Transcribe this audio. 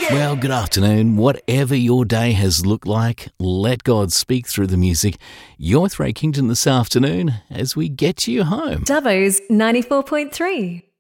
Well, good afternoon. Whatever your day has looked like, let God speak through the music. You're with Ray Kingdon this afternoon as we get you home. Dubbo's 94.3.